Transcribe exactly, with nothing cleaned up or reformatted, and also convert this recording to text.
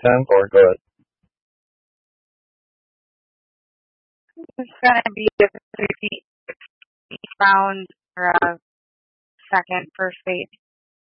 sense, or go ahead? It's going to be a fifty round for a second first base.